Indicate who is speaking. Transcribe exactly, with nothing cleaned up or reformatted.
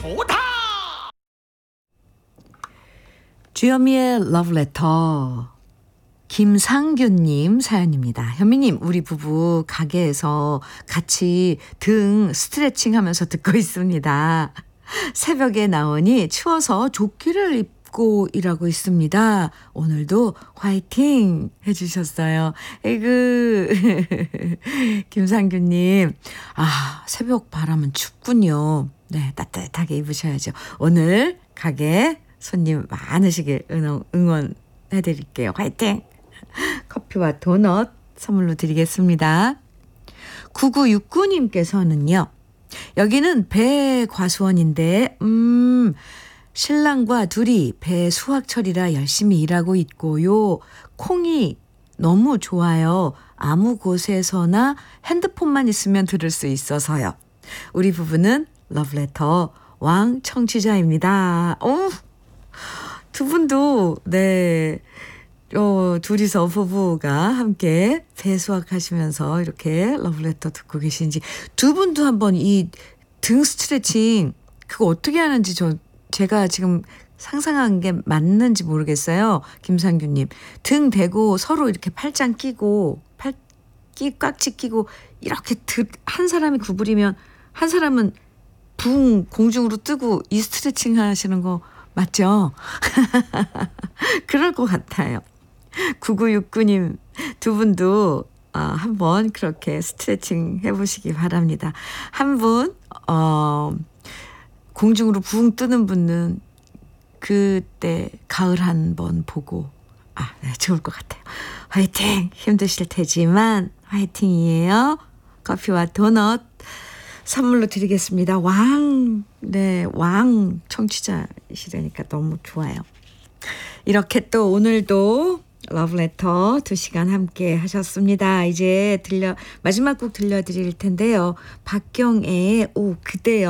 Speaker 1: 주현미의 러브레터 김상균님 사연입니다. 현미님, 우리 부부 가게에서 같이 등 스트레칭 하면서 듣고 있습니다. 새벽에 나오니 추워서 조끼를 입고 일하고 있습니다. 오늘도 화이팅 해주셨어요. 에그 김상균님, 아 새벽 바람은 춥군요. 네, 따뜻하게 입으셔야죠. 오늘 가게 손님 많으시길 응원, 응원해드릴게요. 화이팅! 커피와 도넛 선물로 드리겠습니다. 구구육구님께서는요. 여기는 배 과수원인데 음 신랑과 둘이 배 수확철이라 열심히 일하고 있고요. 콩이 너무 좋아요. 아무 곳에서나 핸드폰만 있으면 들을 수 있어서요. 우리 부부는 러브레터 왕 청취자입니다. 오, 두 분도 네 어, 둘이서 부부가 함께 배 수확하시면서 이렇게 러브레터 듣고 계신지 두 분도 한번 이 등 스트레칭 그거 어떻게 하는지 저 제가 지금 상상한 게 맞는지 모르겠어요. 김상규님 등 대고 서로 이렇게 팔짱 끼고 팔 끼 꽉지 끼고 이렇게 드, 한 사람이 구부리면 한 사람은 붕 공중으로 뜨고 이 스트레칭 하시는 거 맞죠? 그럴 것 같아요. 구구육구님 두 분도 어, 한번 그렇게 스트레칭 해보시기 바랍니다. 한 분 어, 공중으로 붕 뜨는 분은 그때 가을 한번 보고 아, 네, 좋을 것 같아요. 화이팅! 힘드실 테지만 화이팅이에요. 커피와 도넛 선물로 드리겠습니다. 왕, 네, 왕 청취자이시라니까 너무 좋아요. 이렇게 또 오늘도 러브레터 두 시간 함께 하셨습니다. 이제 들려 마지막 곡 들려드릴 텐데요. 박경애의 오 그대여